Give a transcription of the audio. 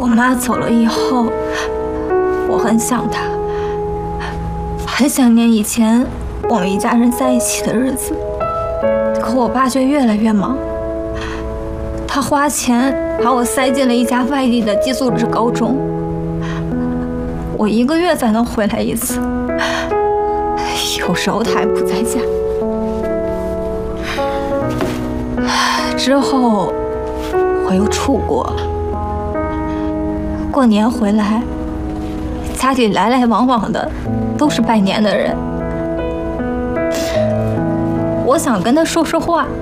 我妈走了以后，我很想她，很想念以前我们一家人在一起的日子。可我爸却越来越忙，他花钱把我塞进了一家外地的寄宿制高中，我1个月才能回来一次，有时候他还不在家。之后我又出国了，过年回来，家里来来往往的都是拜年的人。我想跟他说说话，